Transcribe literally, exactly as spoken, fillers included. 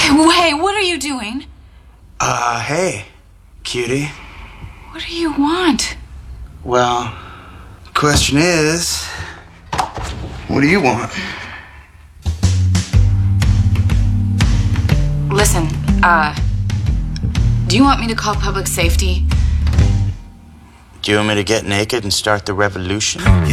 Hey, what are you doing? Uh, hey, cutie. What do you want? Well, the question is, what do you want? Listen, uh, do you want me to call public safety? Do you want me to get naked and start the revolution?